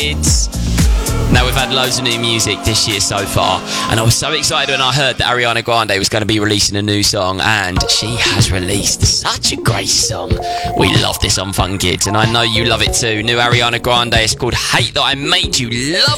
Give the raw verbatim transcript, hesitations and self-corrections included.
Kids. Now, we've had loads of new music this year so far, and I was so excited when I heard that Ariana Grande was going to be releasing a new song, and she has released such a great song. We love this on Fun Kids, and I know you love it too. New Ariana Grande, it's called Hate That I Made You. Love